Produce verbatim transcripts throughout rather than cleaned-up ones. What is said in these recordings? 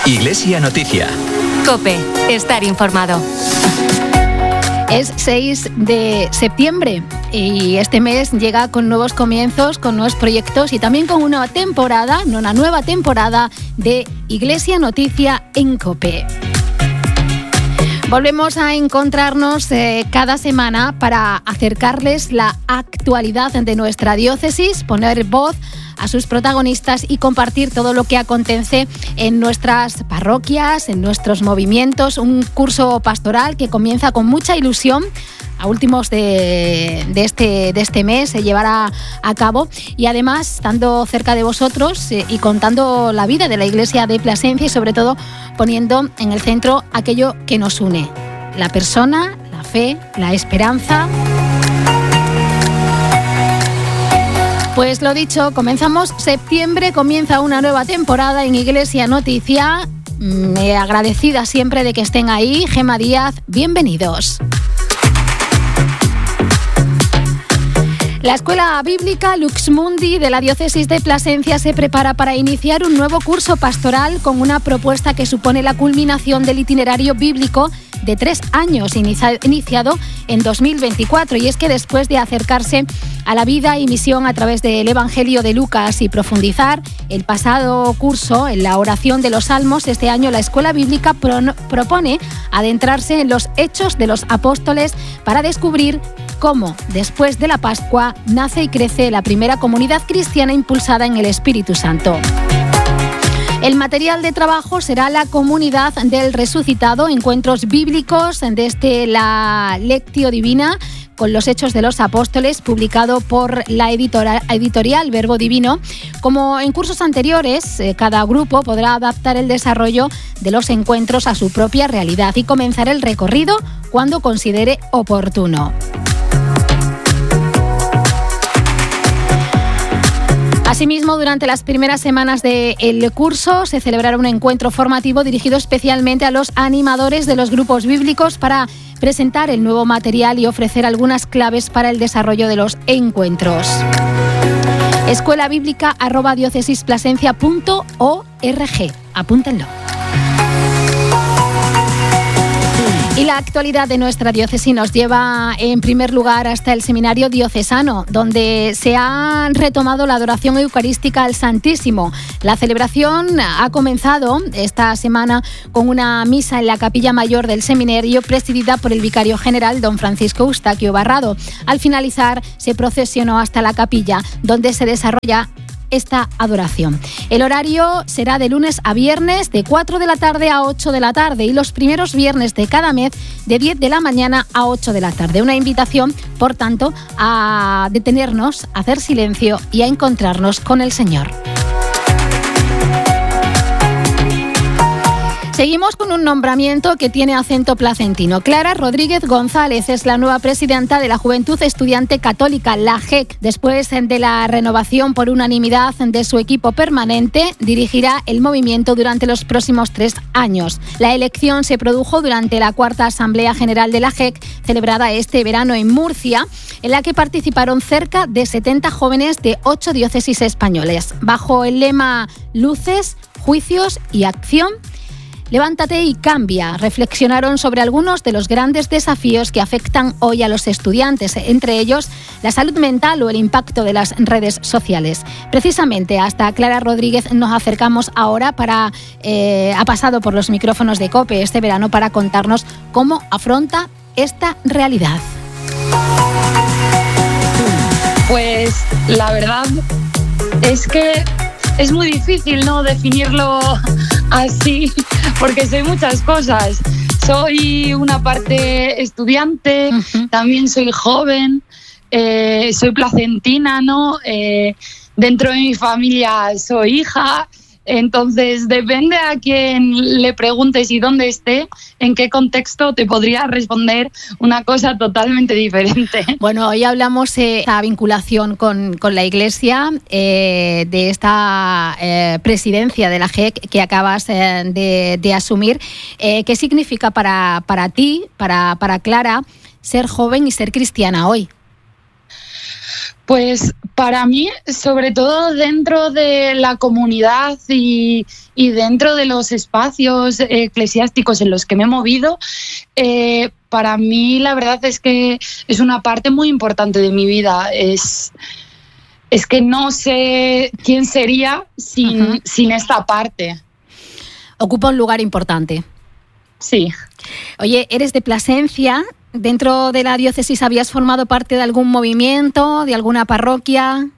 Iglesia Noticia. COPE. Estar informado. Es seis de septiembre y este mes llega con nuevos comienzos, con nuevos proyectos y también con una temporada, una nueva temporada de Iglesia Noticia en COPE. Volvemos a encontrarnos eh, cada semana para acercarles la actualidad de nuestra diócesis, poner voz a sus protagonistas y compartir todo lo que acontece en nuestras parroquias, en nuestros movimientos. Un curso pastoral que comienza con mucha ilusión. A últimos de, de, este, de este mes se llevará a cabo y además estando cerca de vosotros eh, y contando la vida de la Iglesia de Plasencia y sobre todo poniendo en el centro aquello que nos une, la persona, la fe, la esperanza. Pues lo dicho, comenzamos septiembre, comienza una nueva temporada en Iglesia Noticia. Me agradecida siempre de que estén ahí. Gema Díaz, bienvenidos. La Escuela Bíblica Lux Mundi de la Diócesis de Plasencia se prepara para iniciar un nuevo curso pastoral con una propuesta que supone la culminación del itinerario bíblico de tres años iniciado en dos mil veinticuatro. Y es que después de acercarse a la vida y misión a través del Evangelio de Lucas y profundizar el pasado curso en la oración de los Salmos, este año la Escuela Bíblica pro- propone adentrarse en los hechos de los apóstoles para descubrir cómo, después de la Pascua, nace y crece la primera comunidad cristiana impulsada en el Espíritu Santo. El material de trabajo será la comunidad del resucitado, encuentros bíblicos desde la Lectio Divina con los Hechos de los Apóstoles, publicado por la editora, editorial Verbo Divino. Como en cursos anteriores, eh, cada grupo podrá adaptar el desarrollo de los encuentros a su propia realidad y comenzar el recorrido cuando considere oportuno. Asimismo, durante las primeras semanas del curso se celebrará un encuentro formativo dirigido especialmente a los animadores de los grupos bíblicos para presentar el nuevo material y ofrecer algunas claves para el desarrollo de los encuentros. escuela bíblica arroba diócesisplasencia punto org. Apúntenlo. Y la actualidad de nuestra diócesis nos lleva en primer lugar hasta el seminario diocesano, donde se ha retomado la adoración eucarística al Santísimo. La celebración ha comenzado esta semana con una misa en la capilla mayor del seminario presidida por el vicario general don Francisco Eustaquio Barrado. Al finalizar se procesionó hasta la capilla, donde se desarrolla esta adoración. El horario será de lunes a viernes de cuatro de la tarde a ocho de la tarde y los primeros viernes de cada mes de diez de la mañana a ocho de la tarde. Una invitación, por tanto, a detenernos, a hacer silencio y a encontrarnos con el Señor. Seguimos con un nombramiento que tiene acento placentino. Clara Rodríguez González es la nueva presidenta de la Juventud Estudiante Católica, la J E C. Después de la renovación por unanimidad de su equipo permanente, dirigirá el movimiento durante los próximos tres años. La elección se produjo durante la cuarta Asamblea General de la J E C, celebrada este verano en Murcia, en la que participaron cerca de setenta jóvenes de ocho diócesis españoles. Bajo el lema Luces, Juicios y Acción, levántate y cambia. Reflexionaron sobre algunos de los grandes desafíos que afectan hoy a los estudiantes, entre ellos la salud mental o el impacto de las redes sociales. Precisamente hasta Clara Rodríguez nos acercamos ahora para, eh, ha pasado por los micrófonos de COPE este verano para contarnos cómo afronta esta realidad. Pues la verdad es que es muy difícil, ¿no?, definirlo así, porque soy muchas cosas. Soy una parte estudiante, uh-huh. También soy joven, eh, soy placentina, ¿no? Eh, dentro de mi familia soy hija. Entonces, depende a quién le preguntes y dónde esté, en qué contexto te podría responder una cosa totalmente diferente. Bueno, hoy hablamos de esta vinculación con, con la Iglesia, eh, de esta eh, presidencia de la J E C que acabas eh, de, de asumir. Eh, ¿Qué significa para, para ti, para, para Clara, ser joven y ser cristiana hoy? Pues para mí, sobre todo dentro de la comunidad y, y dentro de los espacios eclesiásticos en los que me he movido, eh, para mí la verdad es que es una parte muy importante de mi vida. Es, es que no sé quién sería sin, uh-huh. sin esta parte. Ocupa un lugar importante. Sí. Oye, eres de Plasencia. ¿Dentro de la diócesis habías formado parte de algún movimiento, de alguna parroquia?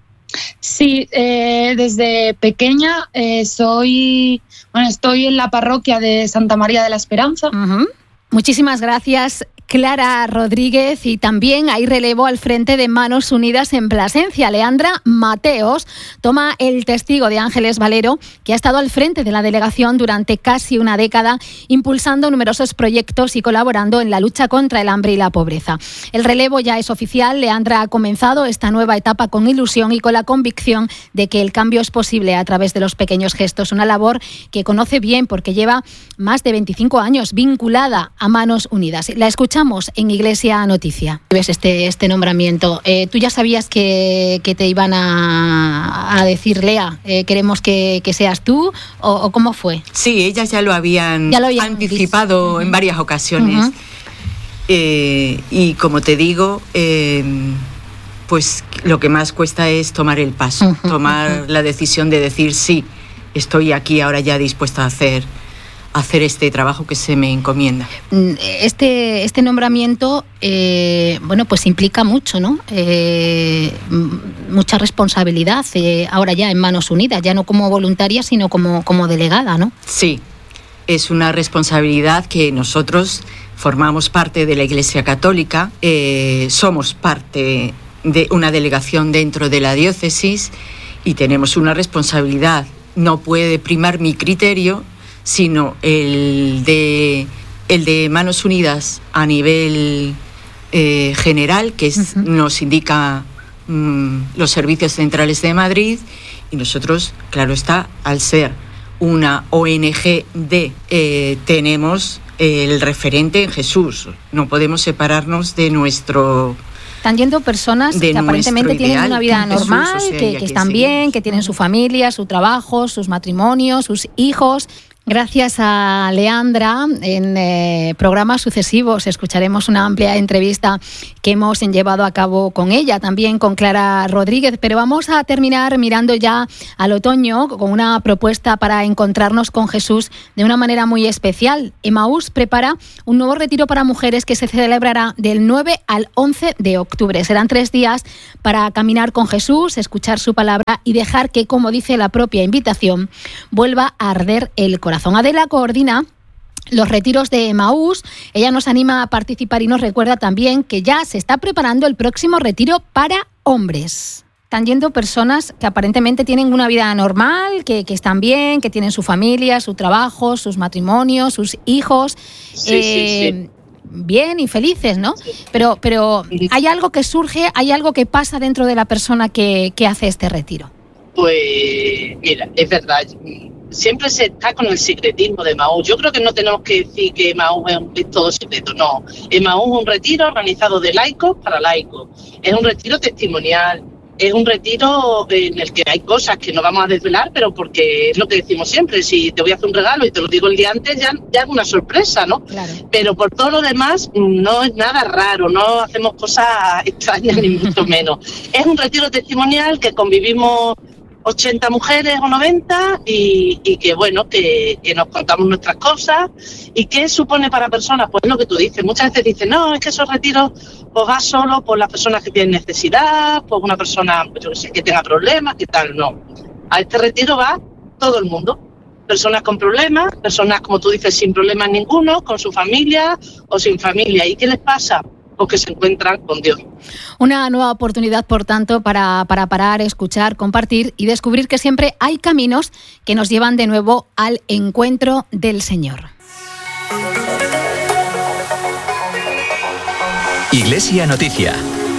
Sí, eh, desde pequeña eh, soy, bueno, estoy en la parroquia de Santa María de la Esperanza. Uh-huh. Muchísimas gracias, Clara Rodríguez, y también hay relevo al frente de Manos Unidas en Plasencia. Leandra Mateos toma el testigo de Ángeles Valero, que ha estado al frente de la delegación durante casi una década, impulsando numerosos proyectos y colaborando en la lucha contra el hambre y la pobreza. El relevo ya es oficial. Leandra ha comenzado esta nueva etapa con ilusión y con la convicción de que el cambio es posible a través de los pequeños gestos, una labor que conoce bien porque lleva más de veinticinco años vinculada a Manos Unidas. La escuchamos en Iglesia Noticia. ¿Ves este, este nombramiento? Eh, ¿Tú ya sabías que, que te iban a, a decir, Lea, eh, queremos que, que seas tú? O, ¿O cómo fue? Sí, ellas ya lo habían, ya lo habían anticipado uh-huh. en varias ocasiones. Uh-huh. eh, y como te digo, eh, pues lo que más cuesta es tomar el paso, uh-huh. tomar uh-huh. la decisión de decir, sí, estoy aquí ahora ya dispuesta a hacer... hacer este trabajo que se me encomienda. Este, este nombramiento, eh, bueno, pues implica mucho, ¿no? Eh, mucha responsabilidad, eh, ahora ya en Manos Unidas, ya no como voluntaria, sino como, como delegada, ¿no? Sí, es una responsabilidad que nosotros formamos parte de la Iglesia Católica, eh, somos parte de una delegación dentro de la diócesis y tenemos una responsabilidad. No puede primar mi criterio, sino el de, el de Manos Unidas a nivel eh, general, que es, uh-huh. nos indica mm, los servicios centrales de Madrid, y nosotros, claro está, al ser una O N G D, eh, tenemos el referente en Jesús, no podemos separarnos de nuestro... Están yendo personas que aparentemente tienen una vida normal, Jesús, o sea, que, que están bien, que tienen su familia, su trabajo, sus matrimonios, sus hijos. Gracias a Leandra, en eh, programas sucesivos escucharemos una amplia entrevista que hemos llevado a cabo con ella, también con Clara Rodríguez, pero vamos a terminar mirando ya al otoño con una propuesta para encontrarnos con Jesús de una manera muy especial. Emaús prepara un nuevo retiro para mujeres que se celebrará del nueve al once de octubre. Serán tres días para caminar con Jesús, escuchar su palabra y dejar que, como dice la propia invitación, vuelva a arder el corazón. Adela coordina los retiros de Emaús. Ella nos anima a participar y nos recuerda también que ya se está preparando el próximo retiro para hombres. Están yendo personas que aparentemente tienen una vida normal, que, que están bien, que tienen su familia, su trabajo, sus matrimonios, sus hijos. Sí, eh, sí, sí. Bien y felices, ¿no? Pero, pero hay algo que surge, hay algo que pasa dentro de la persona que, que hace este retiro. Pues mira, es verdad. Siempre se está con el secretismo de Emaús. Yo creo que no tenemos que decir que Emaús es, un, es todo secreto, no. Emaús es un retiro organizado de laicos para laicos. Es un retiro testimonial. Es un retiro en el que hay cosas que no vamos a desvelar, pero porque es lo que decimos siempre. Si te voy a hacer un regalo y te lo digo el día antes, ya, ya es una sorpresa, ¿no? Claro. Pero por todo lo demás, no es nada raro, no hacemos cosas extrañas ni mucho menos. Es un retiro testimonial que convivimos ochenta mujeres o noventa y, y que bueno, que, que nos contamos nuestras cosas. ¿Y qué supone para personas? Pues lo que tú dices, muchas veces dicen, no, es que esos retiros pues va solo por las personas que tienen necesidad, por una persona pues, yo que sé, que tenga problemas, que tal, no. A este retiro va todo el mundo, personas con problemas, personas como tú dices sin problemas ninguno, con su familia o sin familia. ¿Y qué les pasa? Que se encuentran con Dios. Una nueva oportunidad, por tanto, para, para parar, escuchar, compartir y descubrir que siempre hay caminos que nos llevan de nuevo al encuentro del Señor. Iglesia Noticia.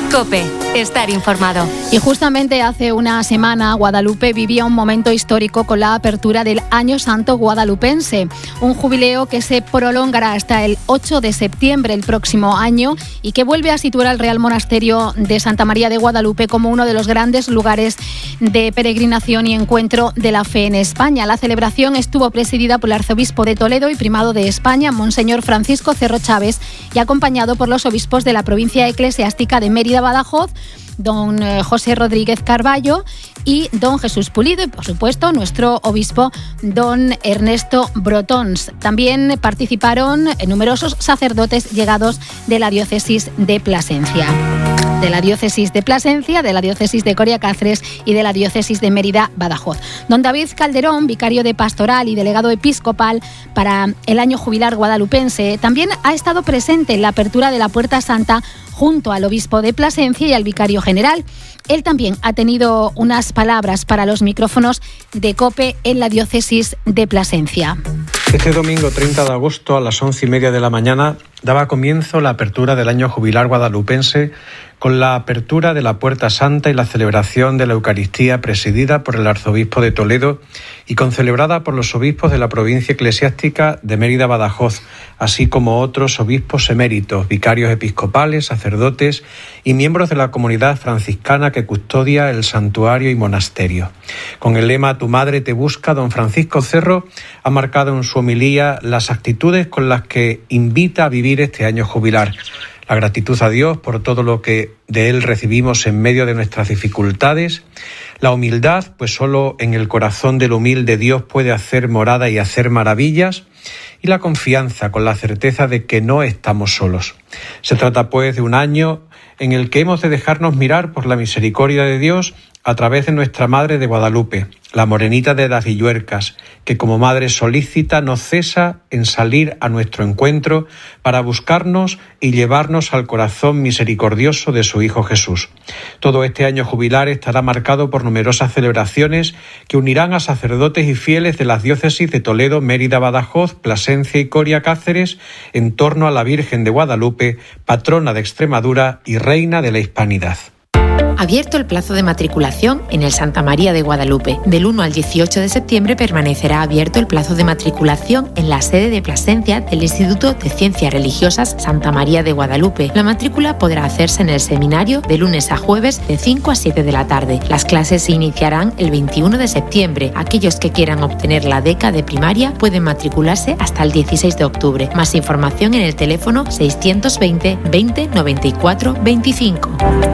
COPE, estar informado. Y justamente hace una semana Guadalupe vivía un momento histórico con la apertura del Año Santo Guadalupense, un jubileo que se prolongará hasta el ocho de septiembre el próximo año y que vuelve a situar al Real Monasterio de Santa María de Guadalupe como uno de los grandes lugares de peregrinación y encuentro de la fe en España. La celebración estuvo presidida por el arzobispo de Toledo y primado de España, Monseñor Francisco Cerro Chávez, y acompañado por los obispos de la provincia eclesiástica de Mérida, Badajoz, don José Rodríguez Carballo y don Jesús Pulido, y por supuesto nuestro obispo don Ernesto Brotons. También participaron numerosos sacerdotes llegados de la diócesis de Plasencia. de la diócesis de Plasencia, de la diócesis de Coria Cáceres y de la diócesis de Mérida, Badajoz. Don David Calderón, vicario de pastoral y delegado episcopal para el año jubilar guadalupense, también ha estado presente en la apertura de la Puerta Santa junto al obispo de Plasencia y al vicario general. Él también ha tenido unas palabras para los micrófonos de COPE en la diócesis de Plasencia. Este domingo treinta de agosto a las once y media de la mañana daba comienzo la apertura del año jubilar guadalupense con la apertura de la Puerta Santa y la celebración de la Eucaristía presidida por el arzobispo de Toledo y concelebrada por los obispos de la provincia eclesiástica de Mérida-Badajoz, así como otros obispos eméritos, vicarios episcopales, sacerdotes y miembros de la comunidad franciscana que custodia el santuario y monasterio. Con el lema "Tu madre te busca", don Francisco Cerro ha marcado en su homilía las actitudes con las que invita a vivir este año jubilar. La gratitud a Dios por todo lo que de Él recibimos en medio de nuestras dificultades, la humildad, pues solo en el corazón del humilde Dios puede hacer morada y hacer maravillas, y la confianza con la certeza de que no estamos solos. Se trata pues de un año en el que hemos de dejarnos mirar por la misericordia de Dios a través de nuestra Madre de Guadalupe, la morenita de las Villuercas, que como madre solícita no cesa en salir a nuestro encuentro para buscarnos y llevarnos al corazón misericordioso de su Hijo Jesús. Todo este año jubilar estará marcado por numerosas celebraciones que unirán a sacerdotes y fieles de las diócesis de Toledo, Mérida, Badajoz, Plasencia y Coria Cáceres en torno a la Virgen de Guadalupe, patrona de Extremadura y reina de la Hispanidad. Abierto el plazo de matriculación en el Santa María de Guadalupe. Del uno al dieciocho de septiembre permanecerá abierto el plazo de matriculación en la sede de Plasencia del Instituto de Ciencias Religiosas Santa María de Guadalupe. La matrícula podrá hacerse en el seminario de lunes a jueves de cinco a siete de la tarde. Las clases se iniciarán el veintiuno de septiembre. Aquellos que quieran obtener la beca de primaria pueden matricularse hasta el dieciséis de octubre. Más información en el teléfono seiscientos veinte veinte noventa y cuatro veinticinco.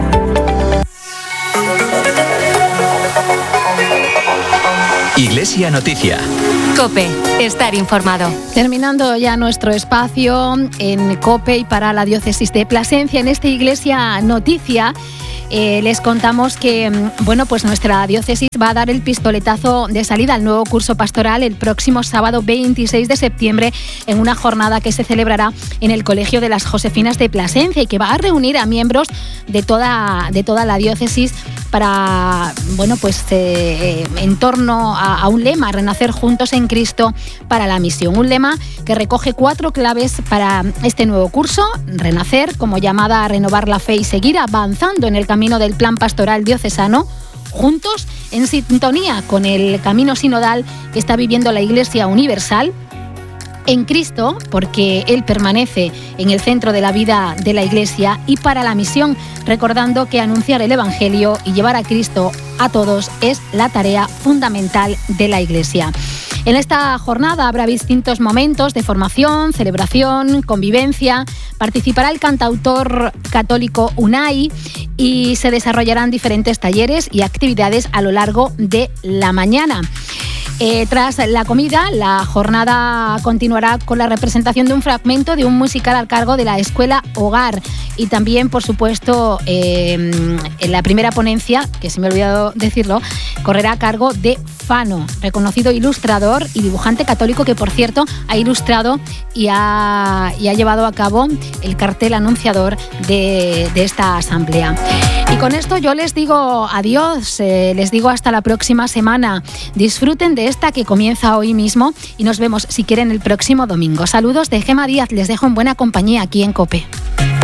Iglesia Noticia. COPE, estar informado. Terminando ya nuestro espacio en COPE y para la diócesis de Plasencia, en esta Iglesia Noticia, eh, les contamos que bueno, pues nuestra diócesis va a dar el pistoletazo de salida al nuevo curso pastoral el próximo sábado veintiséis de septiembre en una jornada que se celebrará en el Colegio de las Josefinas de Plasencia y que va a reunir a miembros de toda, de toda la diócesis para, bueno, pues eh, en torno a, a un lema, renacer juntos en Cristo para la misión. Un lema que recoge cuatro claves para este nuevo curso: renacer como llamada a renovar la fe y seguir avanzando en el camino del plan pastoral diocesano, juntos en sintonía con el camino sinodal que está viviendo la Iglesia Universal, en Cristo, porque Él permanece en el centro de la vida de la Iglesia, y para la misión, recordando que anunciar el Evangelio y llevar a Cristo a todos es la tarea fundamental de la Iglesia. En esta jornada habrá distintos momentos de formación, celebración, convivencia. Participará el cantautor católico Unai y se desarrollarán diferentes talleres y actividades a lo largo de la mañana. Eh, tras la comida, la jornada continuará con la representación de un fragmento de un musical al cargo de la Escuela Hogar y también, por supuesto, eh, en la primera ponencia, que se me ha olvidado decirlo, correrá a cargo de Fano, reconocido ilustrador y dibujante católico que, por cierto, ha ilustrado y ha, y ha llevado a cabo el cartel anunciador de, de esta asamblea. Y con esto yo les digo adiós, eh, les digo hasta la próxima semana. Disfruten de esta que comienza hoy mismo y nos vemos, si quieren, el próximo domingo. Saludos de Gema Díaz, les dejo en buena compañía aquí en COPE.